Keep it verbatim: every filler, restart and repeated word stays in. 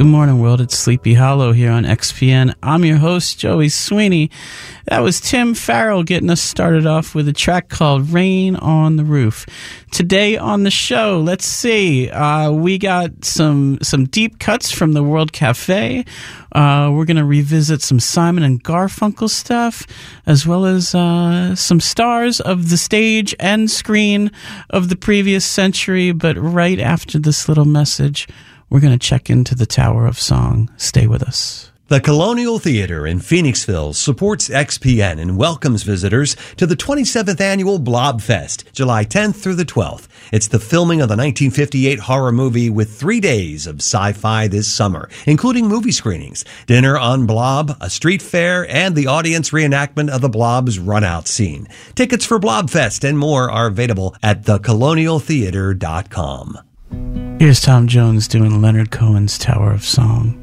Good morning, world. It's Sleepy Hollow here on X P N. I'm your host, Joey Sweeney. That was Tim Farrell getting us started off with a track called Rain on the Roof. Today on the show, let's see, uh, we got some some deep cuts from the World Cafe. Uh, we're going to revisit some Simon and Garfunkel stuff, as well as uh, some stars of the stage and screen of the previous century. But right after this little message, we're going to check into the Tower of Song. Stay with us. The Colonial Theater in Phoenixville supports X P N and welcomes visitors to the twenty-seventh Annual Blobfest, July tenth through the twelfth. It's the filming of the nineteen fifty-eight horror movie with three days of sci-fi this summer, including movie screenings, dinner on Blob, a street fair, and the audience reenactment of the Blob's run-out scene. Tickets for Blobfest and more are available at the colonial theater dot com. Here's Tom Jones doing Leonard Cohen's Tower of Song.